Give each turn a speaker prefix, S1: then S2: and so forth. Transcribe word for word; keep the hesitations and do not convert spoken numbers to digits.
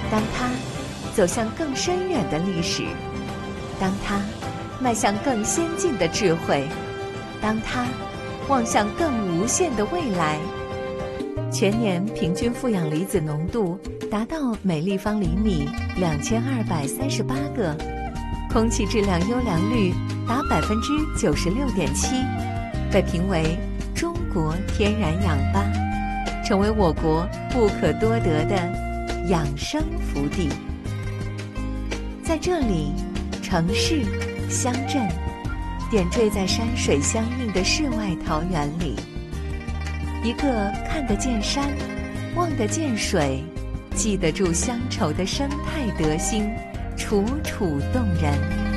S1: 当它走向更深远的历史，当它迈向更先进的智慧，当它望向更无限的未来，全年平均负氧离子浓度达到每立方厘米两千二百三十八个，空气质量优良率达百分之九十六点七，被评为中国天然氧吧，成为我国不可多得的养生福地。在这里，城市、乡镇点缀在山水相映的世外桃源里，一个看得见山、望得见水、记得住乡愁的生态德行，楚楚动人。